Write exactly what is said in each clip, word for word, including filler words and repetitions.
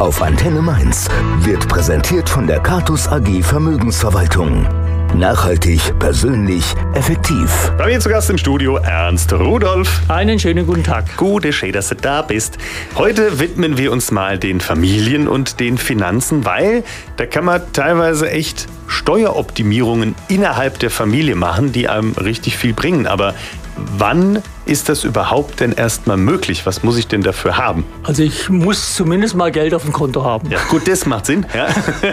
auf Antenne Mainz wird präsentiert von der Catus A G Vermögensverwaltung. Nachhaltig, persönlich, effektiv. Bei mir zu Gast im Studio Ernst Rudolph. Einen schönen guten Tag. Gute schön, dass du da bist. Heute widmen wir uns mal den Familien und den Finanzen, weil da kann man teilweise echt Steueroptimierungen innerhalb der Familie machen, die einem richtig viel bringen. Aber wann ist das überhaupt denn erstmal möglich? Was muss ich denn dafür haben? Also ich muss zumindest mal Geld auf dem Konto haben. Ja, gut, das macht Sinn. Ja.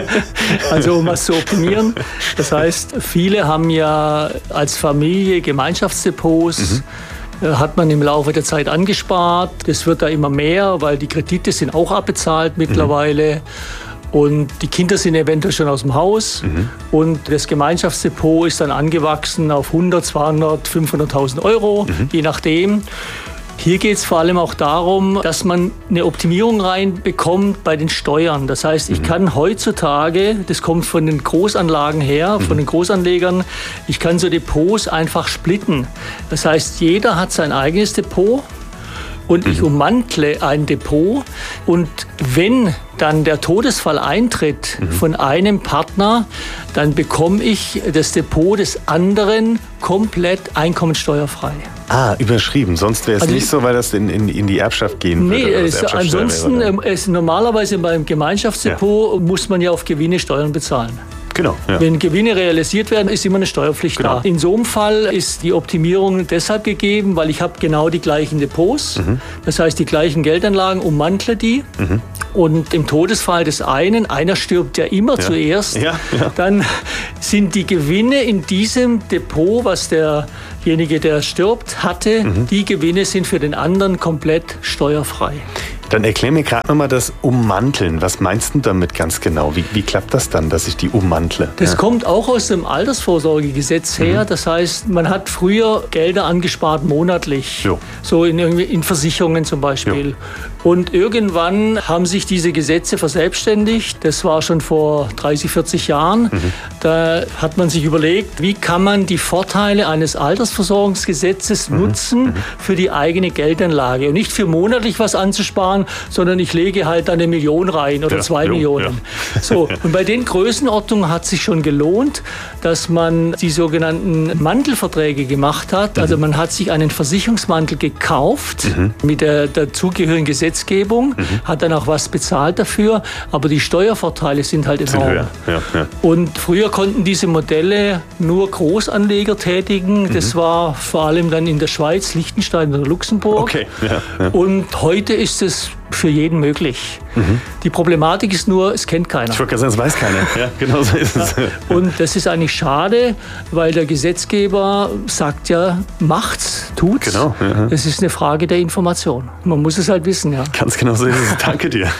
Also um was zu optimieren. Das heißt, viele haben ja als Familie Gemeinschaftsdepots. Mhm. Hat man im Laufe der Zeit angespart. Das wird da immer mehr, weil die Kredite sind auch abbezahlt mittlerweile. Mhm. Und die Kinder sind eventuell schon aus dem Haus. Mhm. Und das Gemeinschaftsdepot ist dann angewachsen auf hundert, zweihundert, fünfhunderttausend Euro, mhm. je nachdem. Hier geht es vor allem auch darum, dass man eine Optimierung reinbekommt bei den Steuern. Das heißt, ich kann heutzutage, das kommt von den Großanlagen her, von den Großanlegern, ich kann so Depots einfach splitten. Das heißt, jeder hat sein eigenes Depot. Und ich ummantle ein Depot und wenn dann der Todesfall eintritt mhm. von einem Partner, dann bekomme ich das Depot des anderen komplett einkommensteuerfrei. Ah, überschrieben. Sonst wäre es also nicht so, weil das in, in, in die Erbschaft gehen würde. Nee, es, ansonsten wäre, es, normalerweise beim Gemeinschaftsdepot ja. muss man ja auf Gewinne Steuern bezahlen. Genau, ja. Wenn Gewinne realisiert werden, ist immer eine Steuerpflicht genau. da. In so einem Fall ist die Optimierung deshalb gegeben, weil ich habe genau die gleichen Depots, mhm. das heißt die gleichen Geldanlagen, ummantle die. Mhm. Und im Todesfall des einen, einer stirbt ja immer ja. zuerst, ja, ja. dann sind die Gewinne in diesem Depot, was derjenige, der stirbt, hatte, mhm. die Gewinne sind für den anderen komplett steuerfrei. Dann erklär mir gerade nochmal das Ummanteln. Was meinst du damit ganz genau? Wie, wie klappt das dann, dass ich die ummantle? Das ja. kommt auch aus dem Altersvorsorgegesetz her. Mhm. Das heißt, man hat früher Gelder angespart monatlich. Jo. So in, in Versicherungen zum Beispiel. Jo. Und irgendwann haben sich diese Gesetze verselbstständigt. Das war schon vor dreißig, vierzig Jahren. Mhm. Da hat man sich überlegt, wie kann man die Vorteile eines Altersversorgungsgesetzes mhm. nutzen mhm. für die eigene Geldanlage. Und nicht für monatlich was anzusparen, sondern ich lege halt eine Million rein oder ja, zwei jo, Millionen. Ja. So, und bei den Größenordnungen hat sich schon gelohnt, dass man die sogenannten Mantelverträge gemacht hat. Mhm. Also man hat sich einen Versicherungsmantel gekauft mhm. mit der dazugehörigen Gesetzgebung, mhm. hat dann auch was bezahlt dafür, aber die Steuervorteile sind halt enorm. Ja, ja. Und früher konnten diese Modelle nur Großanleger tätigen. Mhm. Das war vor allem dann in der Schweiz, Liechtenstein oder Luxemburg. Okay. Ja, ja. Und heute ist es für jeden möglich. Mhm. Die Problematik ist nur, es kennt keiner. Ich wollte gerade sagen, es weiß keiner. Ja, genau so ist es. Ja. Und das ist eigentlich schade, weil der Gesetzgeber sagt ja, macht's, tut's. Genau. Ja. Es ist eine Frage der Information. Man muss es halt wissen. Ja. Ganz genau so ist es. Danke dir.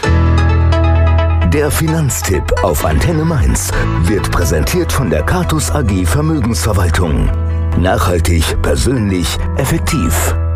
Der Finanztipp auf Antenne Mainz wird präsentiert von der Catus A G Vermögensverwaltung. Nachhaltig, persönlich, effektiv.